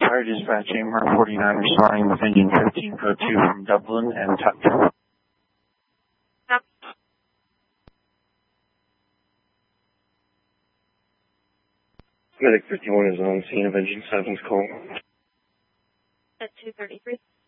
Fire Dispatch AMR 49 responding with engine 1502 from Dublin and touch. Medic 51 is on scene of engine 7's call. At 2:33.